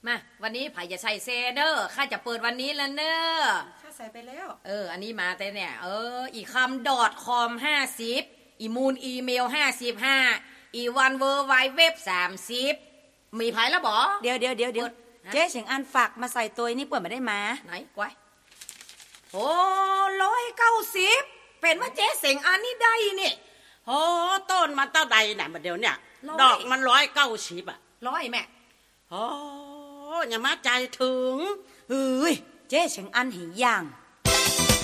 มาวันนี้ไผ่จะใส่เซเนอร์ข้าจะเปิดวันนี้แล้วเนอะข้าใส่ไปแล้วอันนี้มาแต่เนี่ยอีคำ.com 50อีมูลอีเมล55อีวันเวอร์ไวเว็บ30มีไผ่แล้วบอเดี๋ยวเจ๊เฉียงอันฝากมาใส่ตัวนี้เปิดมาได้มาไหนกวายโอ้190เป็นว่าเจ๊เสียงอันนี้ได้นี่โอ้ต้นมันเต้าใดน่ะมาเดี๋ยวเนี่ยดอกมัน190อ่ะ 100แม่โอ้อย่ามาใจถึงเฮ้ยเจ๊เฉียงอันเห็นย่าง